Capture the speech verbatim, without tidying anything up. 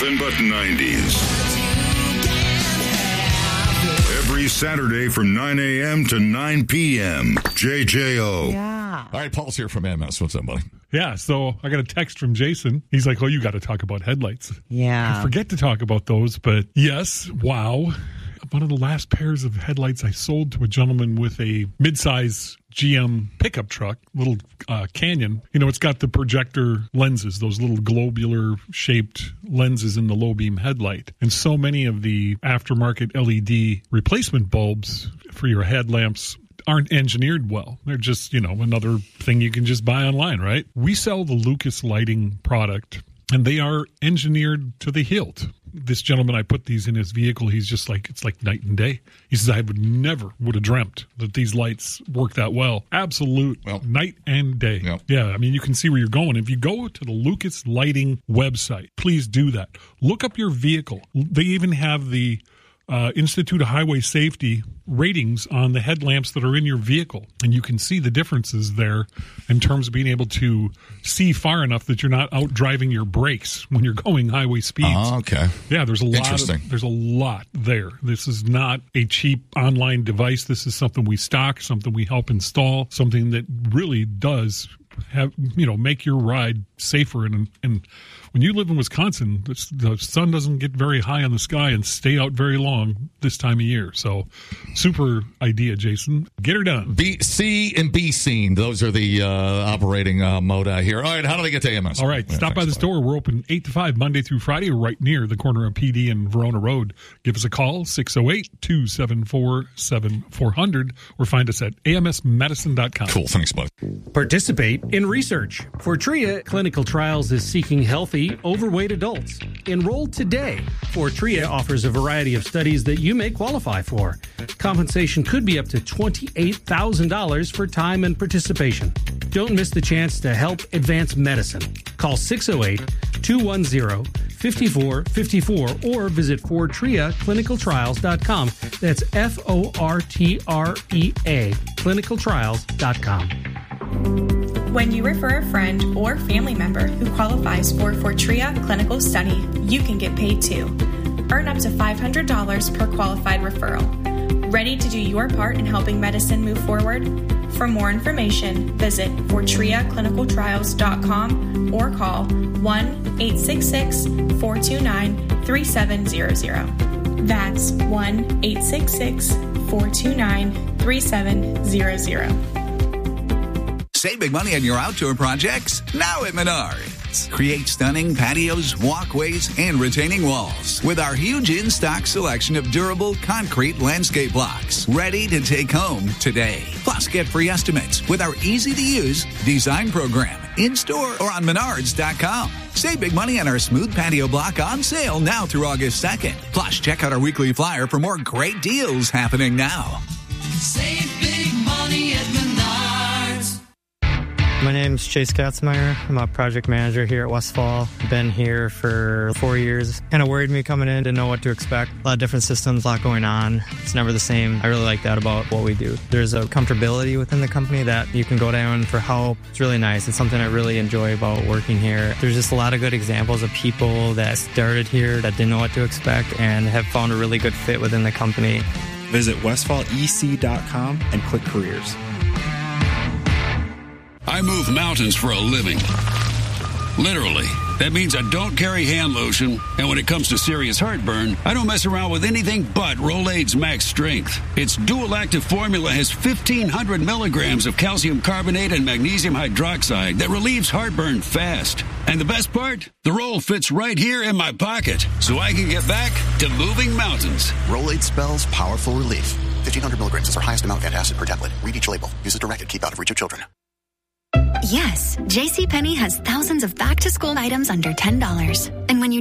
nothing but nineties. Every Saturday from nine a.m. to nine p.m. J J O. Yeah. All right, Paul's here from A M S. What's up, buddy? Yeah, so I got a text from Jason. He's like, oh, you got to talk about headlights. Yeah. I forget to talk about those, but yes, wow. One of the last pairs of headlights I sold to a gentleman with a midsize G M pickup truck, little uh, Canyon. You know, it's got the projector lenses, those little globular-shaped lenses in the low-beam headlight. And so many of the aftermarket L E D replacement bulbs for your headlamps aren't engineered well. They're just, you know, another thing you can just buy online, right? We sell the Lucas Lighting product, and they are engineered to the hilt. This gentleman, I put these in his vehicle. He's just like, it's like night and day. He says, I would never would have dreamt that these lights work that well. Absolute well, night and day. Yeah. yeah, I mean, you can see where you're going. If you go to the Lucas Lighting website, please do that. Look up your vehicle. They even have the uh, Institute of Highway Safety ratings on the headlamps that are in your vehicle. And you can see the differences there in terms of being able to see far enough that you're not out driving your brakes when you're going highway speeds. Oh, okay. Yeah, there's a lot. Interesting. Of, there's a lot there. This is not a cheap online device. This is something we stock, something we help install, something that really does have, you know, make your ride safer. And and when you live in Wisconsin, the sun doesn't get very high in the sky and stay out very long this time of year. So, super idea, Jason. Get her done. B, C and B seen. Those are the uh, operating uh, modi here. All right, how do they get to A M S? All right, yeah, stop by the store. We're open eight to five Monday through Friday, right near the corner of P D and Verona Road. Give us a call, six oh eight, two seven four, seven four zero zero, or find us at A M S medicine dot com. Cool, thanks, bud. Participate in research. Fortrea Clinical Trials is seeking healthy, overweight adults. Enroll today. Fortrea offers a variety of studies that you may qualify for. Compensation could be up to twenty-eight thousand dollars for time and participation. Don't miss the chance to help advance medicine. Call six oh eight, two one zero, five four five four or visit fortrea clinical trials dot com. That's F O R T R E A, clinical trials dot com. When you refer a friend or family member who qualifies for Fortrea Clinical Study, you can get paid too. Earn up to five hundred dollars per qualified referral. Ready to do your part in helping medicine move forward? For more information, visit fortrea clinical trials dot com or call one eight six six, four two nine, three seven zero zero. That's one eight six six, four two nine, three seven zero zero. Save big money on your outdoor projects now at Menards. Create stunning patios, walkways, and retaining walls with our huge in-stock selection of durable concrete landscape blocks ready to take home today. Plus, get free estimates with our easy-to-use design program in-store or on menards dot com. Save big money on our smooth patio block on sale now through August second. Plus, check out our weekly flyer for more great deals happening now. Save big money at Menards. My name's Chase Katzmeyer. I'm a project manager here at Westfall. Been here for four years. Kind of worried me coming in, didn't know what to expect. A lot of different systems, a lot going on. It's never the same. I really like that about what we do. There's a comfortability within the company that you can go down for help. It's really nice. It's something I really enjoy about working here. There's just a lot of good examples of people that started here that didn't know what to expect and have found a really good fit within the company. Visit westfall e c dot com and click careers. I move mountains for a living. Literally. That means I don't carry hand lotion, and when it comes to serious heartburn, I don't mess around with anything but Rolaids Max Strength. Its dual-active formula has fifteen hundred milligrams of calcium carbonate and magnesium hydroxide that relieves heartburn fast. And the best part? The roll fits right here in my pocket, so I can get back to moving mountains. Rolaids spells powerful relief. fifteen hundred milligrams is our highest amount of antacid per tablet. Read each label. Use as directed. Keep out of reach of children. Yes, JCPenney has thousands of back-to-school items under ten dollars. And when you